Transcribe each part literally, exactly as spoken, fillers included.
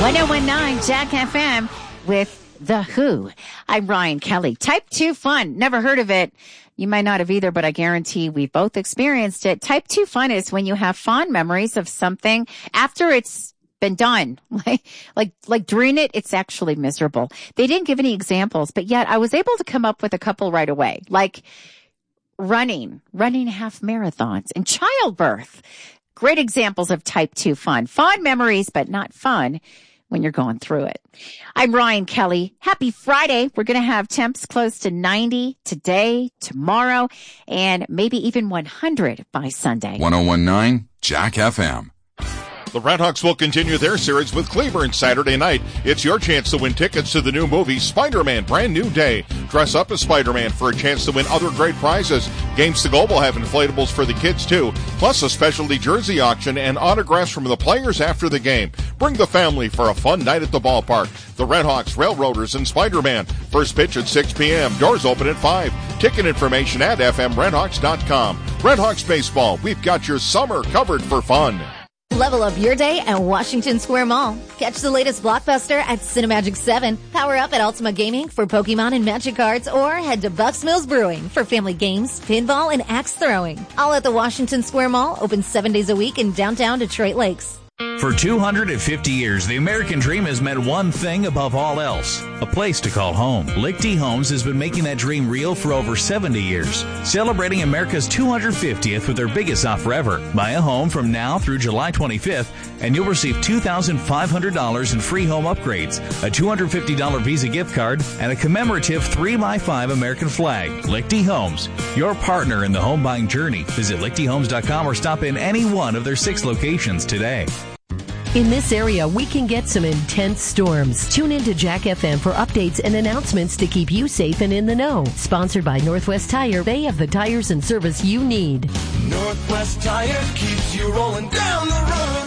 one oh one point nine Jack F M with The Who. I'm Ryan Kelly. Type two fun. Never heard of it. You might not have either, but I guarantee we both experienced it. Type two fun is when you have fond memories of something after it's been done. Like, like, like during it, it's actually miserable. They didn't give any examples, but yet I was able to come up with a couple right away. Like running, running half marathons and childbirth. Great examples of type two fun. Fond memories, but not fun when you're going through it. I'm Ryan Kelly. Happy Friday. We're going to have temps close to ninety today, tomorrow, and maybe even one hundred by Sunday. one oh one point nine Jack F M. The Redhawks will continue their series with Cleburne Saturday night. It's your chance to win tickets to the new movie, Spider-Man Brand New Day. Dress up as Spider-Man for a chance to win other great prizes. Games to Go will have inflatables for the kids, too, plus a specialty jersey auction and autographs from the players after the game. Bring the family for a fun night at the ballpark. The Redhawks, Railroaders, and Spider-Man. First pitch at six p.m. Doors open at five. Ticket information at f m redhawks dot com. Redhawks Baseball, we've got your summer covered for fun. Level up your day at Washington Square Mall. Catch the latest blockbuster at Cinemagic seven. Power up at Ultima Gaming for Pokemon and Magic cards, or head to Bucks Mills Brewing for family games, pinball, and axe throwing. All at the Washington Square Mall, open seven days a week in downtown Detroit Lakes. For two hundred fifty years, the American dream has meant one thing above all else: a place to call home. Lichty Homes has been making that dream real for over seventy years, celebrating America's two hundred fiftieth with their biggest offer ever. Buy a home from now through July twenty-fifth, and you'll receive two thousand five hundred dollars in free home upgrades, a two hundred fifty dollars Visa gift card, and a commemorative three by five American flag. Lichty Homes, your partner in the home buying journey. Visit lichty homes dot com or stop in any one of their six locations today. In this area, we can get some intense storms. Tune in to Jack F M for updates and announcements to keep you safe and in the know. Sponsored by Northwest Tire, they have the tires and service you need. Northwest Tire keeps you rolling down the road.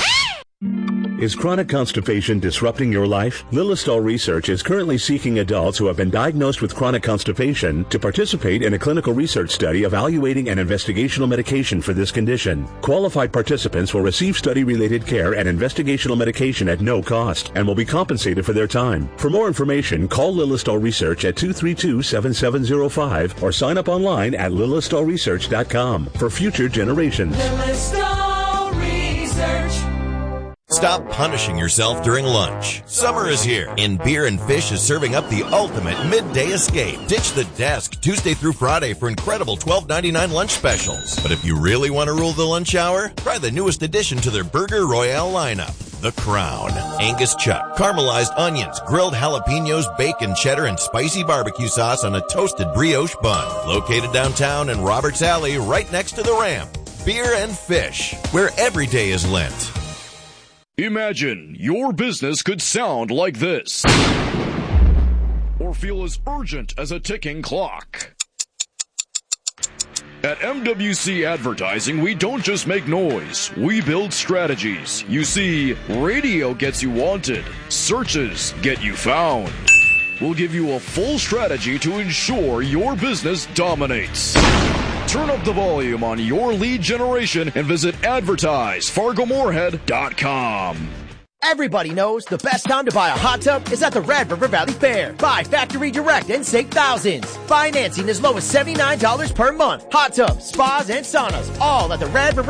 Is chronic constipation disrupting your life? Lilistol Research is currently seeking adults who have been diagnosed with chronic constipation to participate in a clinical research study evaluating an investigational medication for this condition. Qualified participants will receive study-related care and investigational medication at no cost and will be compensated for their time. For more information, call Lilistol Research at two three two, seven seven zero five or sign up online at lilistol research dot com for future generations. Lilistol Research. Stop punishing yourself during lunch. Summer is here, and Beer and Fish is serving up the ultimate midday escape. Ditch the desk Tuesday through Friday for incredible twelve ninety-nine lunch specials. But if you really want to rule the lunch hour, try the newest addition to their Burger Royale lineup, The Crown. Angus chuck, caramelized onions, grilled jalapenos, bacon, cheddar, and spicy barbecue sauce on a toasted brioche bun. Located downtown in Roberts Alley, right next to the ramp. Beer and Fish, where every day is Lent. Imagine your business could sound like this, or feel as urgent as a ticking clock. At M W C Advertising, we don't just make noise, we build strategies. You see, radio gets you wanted, searches get you found. We'll give you a full strategy to ensure your business dominates. Turn up the volume on your lead generation and visit advertise fargo moorhead dot com. Everybody knows the best time to buy a hot tub is at the Red River Valley Fair. Buy factory direct and save thousands. Financing as low as seventy-nine dollars per month. Hot tubs, spas, and saunas, all at the Red River